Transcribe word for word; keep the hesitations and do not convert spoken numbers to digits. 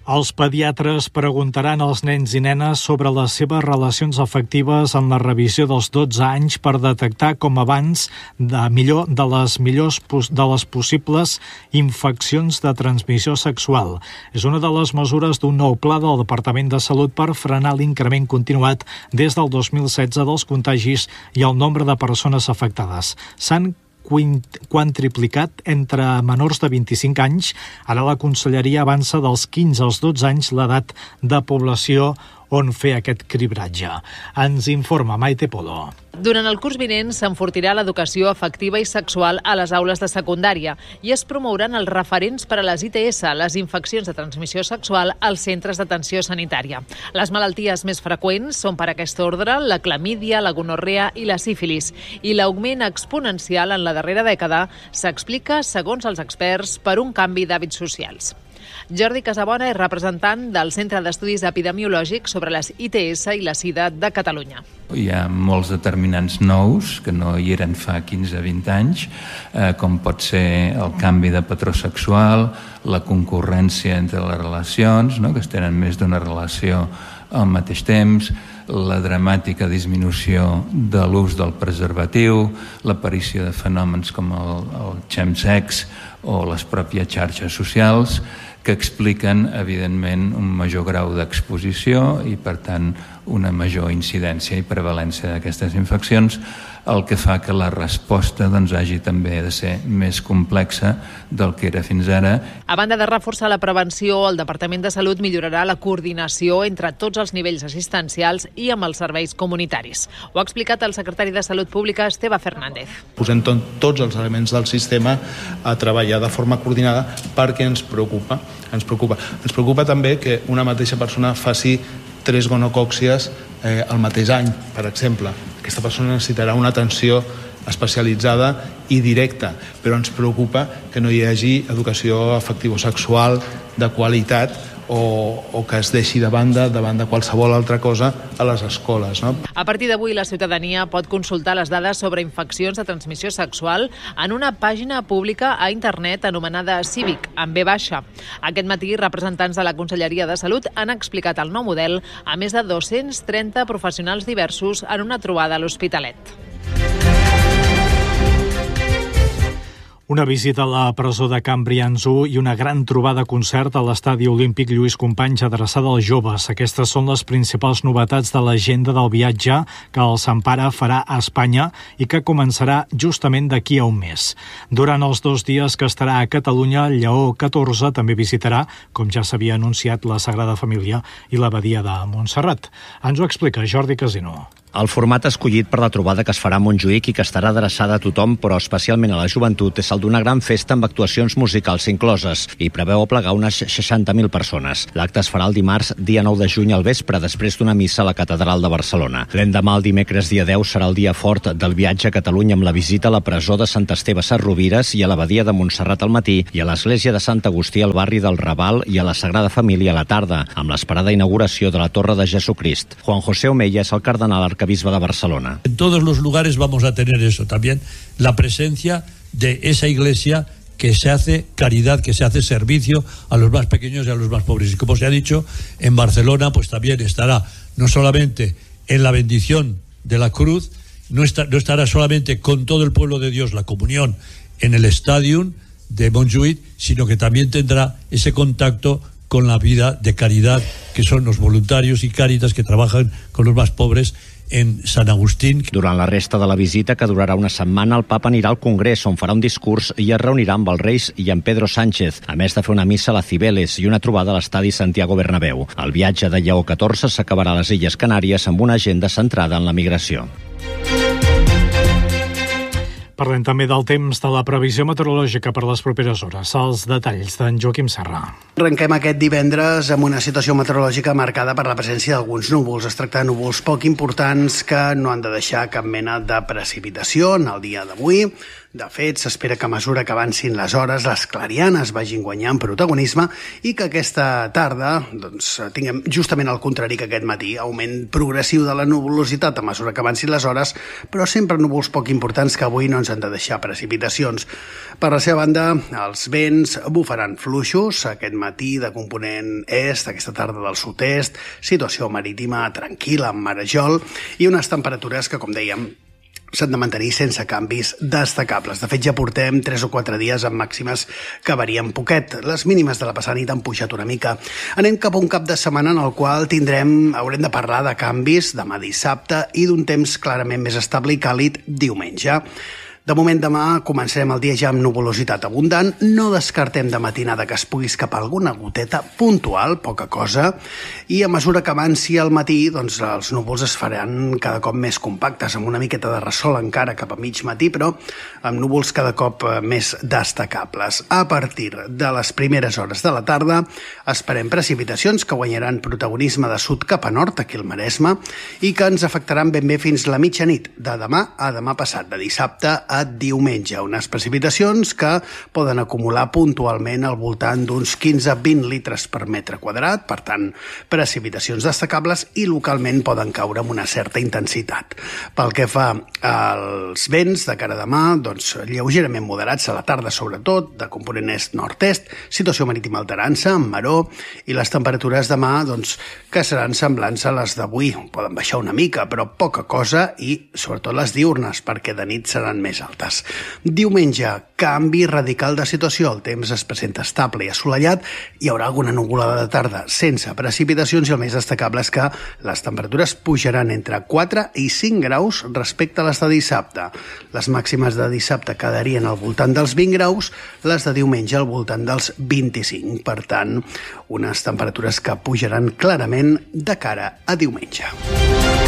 Els pediatres preguntaran als nens i nenes sobre les seves relacions afectives en la revisió dels dotze anys per detectar com abans de millor de les millors de les possibles infeccions de transmissió sexual. És una de les mesures d'un nou pla del Departament de Salut per frenar l'increment continuat des del dos mil setze dels contagis i el nombre de persones afectades. S'han quintuplicat entre menors de vint-i-cinc anys. Ara la Conselleria avança dels quinze als dotze anys l'edat de població on fer aquest cribratge. Ens informa Maite Polo. Durant el curs vinent s'enfortirà l'educació afectiva i sexual a les aules de secundària i es promouran els referents per a les I T S, les infeccions de transmissió sexual, als centres d'atenció sanitària. Les malalties més freqüents són per aquest ordre la clamídia, la gonorrea i la sífilis, i l'augment exponencial en la darrera dècada s'explica, segons els experts, per un canvi d'hàbits socials. Jordi Casabona és representant del Centre d'Estudis Epidemiològics sobre les I T S i la SIDA de Catalunya. Hi ha molts determinants nous que no hi eren fa quinze a vint anys, eh, com pot ser el canvi de patró sexual, la concurrència entre les relacions, no? que es tenen més d'una relació al mateix temps, la dramàtica disminució de l'ús del preservatiu, l'aparició de fenòmens com el, el chemsex o les pròpies xarxes socials, que expliquen, evidentment, un major grau d'exposició i, per tant, una major incidència i prevalència d'aquestes infeccions, el que fa que la resposta doncs, hagi també de ser més complexa del que era fins ara. A banda de reforçar la prevenció, el Departament de Salut millorarà la coordinació entre tots els nivells assistencials i amb els serveis comunitaris. Ho ha explicat el secretari de Salut Pública, Esteve Fernández. Posem tots els elements del sistema a treballar de forma coordinada perquè ens preocupa. Ens preocupa. Ens preocupa també que una mateixa persona faci tres gonocòcies eh, al mateix any, per exemple. Aquesta persona necessitarà una atenció especialitzada i directa, però ens preocupa que no hi hagi educació afectivo-sexual de qualitat o, o que es deixi de banda davant de qualsevol altra cosa a les escoles. No? A partir d'avui, la ciutadania pot consultar les dades sobre infeccions de transmissió sexual en una pàgina pública a internet anomenada Cívic, amb B baixa. Aquest matí, representants de la Conselleria de Salut han explicat el nou model a més de dos-cents trenta professionals diversos en una trobada a l'Hospitalet. Una visita a la presó de Can Brians-u i una gran trobada concert a l'estadi olímpic Lluís Companys adreçada als joves. Aquestes són les principals novetats de l'agenda del viatge que el Sampara farà a Espanya i que començarà justament d'aquí a un mes. Durant els dos dies que estarà a Catalunya, el Lleó catorze també visitarà, com ja s'havia anunciat, la Sagrada Família i l'abadia de Montserrat. Ens ho explica Jordi Casino. El format escollit per la trobada que es farà a Montjuïc i que estarà adreçada a tothom, però especialment a la joventut, és el d'una gran festa amb actuacions musicals incloses i preveu aplegar unes seixanta mil persones. L'acte es farà el dimarts, dia nou de juny al vespre, després d'una missa a la Catedral de Barcelona. L'endemà, el dimecres, dia deu, serà el dia fort del viatge a Catalunya amb la visita a la presó de Sant Esteve Sesrovires i a l'abadia de Montserrat al matí i a l'església de Sant Agustí al barri del Raval i a la Sagrada Família a la tarda, amb l'esperada inauguració de la Torre de Jesucrist. Juan José Omeya és el cardenal arcabisbe de Barcelona. En todos los lugares vamos a tener eso también, la presencia de esa iglesia que se hace caridad, que se hace servicio a los más pequeños y a los más pobres. Y como se ha dicho, en Barcelona pues también estará no solamente en la bendición de la cruz, no, está, no estará solamente con todo el pueblo de Dios la comunión en el Stadium de Montjuïc, sino que también tendrá ese contacto con la vida de caridad que son los voluntarios y Cáritas que trabajan con los más pobres en Sant Agustín. Durant la resta de la visita, que durarà una setmana, el papa anirà al Congrés, on farà un discurs i es reunirà amb els Reis i amb Pedro Sánchez, a més de fer una missa a la Cibeles i una trobada a l'estadi Santiago Bernabéu. El viatge de Lleó catorze s'acabarà a les Illes Canàries amb una agenda centrada en la migració. Parlem també del temps de la previsió meteorològica per les properes hores. Els detalls d'en Joaquim Serra. Arrenquem aquest divendres amb una situació meteorològica marcada per la presència d'alguns núvols. Es tracta de núvols poc importants que no han de deixar cap mena de precipitació en el dia d'avui. De fet, s'espera que a mesura que avancin les hores, les clarianes vagin guanyant protagonisme i que aquesta tarda doncs, tinguem justament el contrari que aquest matí, augment progressiu de la nuvolositat a mesura que avancin les hores, però sempre núvols poc importants que avui no ens punts han de deixar precipitacions. Per la seva banda, els vents bufaran fluixos aquest matí de component est, aquesta tarda del sud-est, situació marítima tranquil·la amb marejol i unes temperatures que, com dèiem, s'han de mantenir sense canvis destacables. De fet, ja portem tres o quatre dies amb màximes que varien poquet. Les mínimes de la passada nit han pujat una mica. Anem cap a un cap de setmana en el qual tindrem, haurem de parlar de canvis demà dissabte i d'un temps clarament més estable i càlid diumenge. De moment, demà començarem el dia ja amb nuvolositat abundant. No descartem de matinada que es pugui escapar alguna goteta puntual, poca cosa, i a mesura que avanci el matí, doncs els núvols es faran cada cop més compactes, amb una miqueta de ressol encara cap a mig matí, però amb núvols cada cop més destacables. A partir de les primeres hores de la tarda esperem precipitacions que guanyaran protagonisme de sud cap a nord, aquí al Maresme, i que ens afectaran ben bé fins la mitjanit de demà a demà passat, de dissabte a diumenge. Unes precipitacions que poden acumular puntualment al voltant d'uns quinze a vint litres per metre quadrat, per tant, precipitacions destacables i localment poden caure amb una certa intensitat. Pel que fa als vents de cara a demà, doncs lleugerament moderats a la tarda sobretot, de component est-nord-est, situació marítima alterant-se, amb maró, i les temperatures demà, doncs, que seran semblants a les d'avui. Poden baixar una mica, però poca cosa, i sobretot les diurnes, perquè de nit seran més altes. Diumenge, canvi radical de situació. El temps es presenta estable i assolellat. Hi haurà alguna nuvolada de tarda sense precipitacions i el més destacable és que les temperatures pujaran entre quatre i cinc graus respecte a les de dissabte. Les màximes de dissabte quedarien al voltant dels vint graus, les de diumenge al voltant dels vint-i-cinc. Per tant, unes temperatures que pujaran clarament de cara a diumenge.